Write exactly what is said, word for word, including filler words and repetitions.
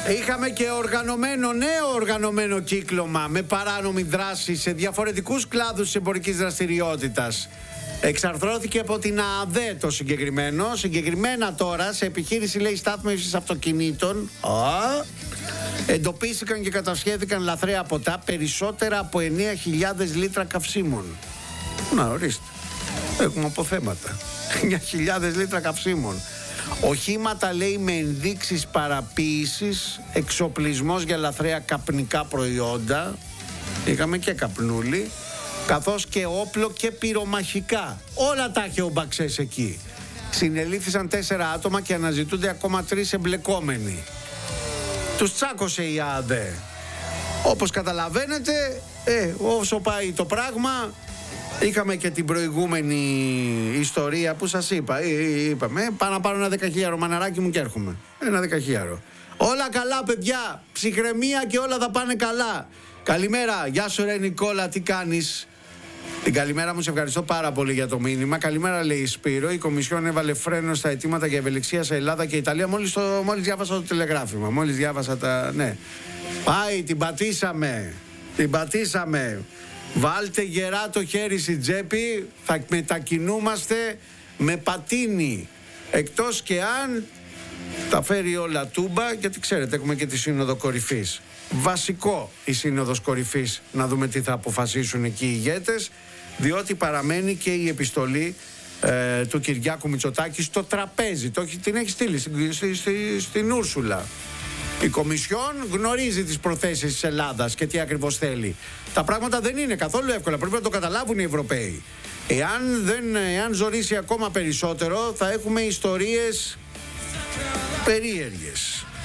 Είχαμε και οργανωμένο, νέο οργανωμένο κύκλωμα με παράνομη δράση σε διαφορετικούς κλάδους της εμπορικής δραστηριότητας. Εξαρθρώθηκε από την ΑΔΕ το συγκεκριμένο. Συγκεκριμένα τώρα σε επιχείρηση, λέει, στάθμευσης αυτοκινήτων. Α, εντοπίστηκαν και κατασχέθηκαν λαθρέα ποτά περισσότερα από εννέα χιλιάδες λίτρα καυσίμων. Να, ορίστε. Έχουμε αποθέματα. εννέα χιλιάδες λίτρα καυσίμων. Οχήματα, λέει, με ενδείξεις παραποίησης, εξοπλισμός για λαθρέα καπνικά προϊόντα. Είχαμε και καπνούλι. Καθώς και όπλο και πυρομαχικά. Όλα τα είχε ο Μπαξές εκεί. Συνελήφθησαν τέσσερα άτομα και αναζητούνται ακόμα τρεις εμπλεκόμενοι. Τους τσάκωσε η ΑΔΕ. Όπως καταλαβαίνετε, ε, όσο πάει το πράγμα, είχαμε και την προηγούμενη ιστορία που σας είπα. Ε, ε, είπαμε, πάω να πάρω ένα δεκαχίλιαρο μαναράκι μου και έρχομαι. Ένα δεκαχίλιαρο. Όλα καλά, παιδιά. Ψυχραιμία και όλα θα πάνε καλά. Καλημέρα. Γεια σου, ρε Νικόλα, τι κάνεις? Την καλημέρα μου, σε ευχαριστώ πάρα πολύ για το μήνυμα. Καλημέρα, λέει Σπύρο. Η Κομισιόν έβαλε φρένο στα αιτήματα για ευελιξία σε Ελλάδα και Ιταλία. Μόλις, το, μόλις διάβασα το τηλεγράφημα. Μόλις διάβασα τα. Ναι. Πάει, την πατήσαμε. Την πατήσαμε. Βάλτε γερά το χέρι στην τσέπη. Θα μετακινούμαστε με πατίνι. Εκτός και αν τα φέρει όλα τούμπα, γιατί ξέρετε, έχουμε και τη Σύνοδο Κορυφής. Βασικό η Σύνοδος Κορυφής, να δούμε τι θα αποφασίσουν εκεί οι ηγέτες, διότι παραμένει και η επιστολή ε, του Κυριάκου Μητσοτάκη στο τραπέζι. Το, την έχει στείλει στην, στη, στη, στην Ούρσουλα. Η Κομισιόν γνωρίζει τις προθέσεις της Ελλάδας και τι ακριβώς θέλει. Τα πράγματα δεν είναι καθόλου εύκολα, πρέπει να το καταλάβουν οι Ευρωπαίοι. Εάν, δεν, εάν ζορίσει ακόμα περισσότερο, θα έχουμε ιστορίες περίεργες.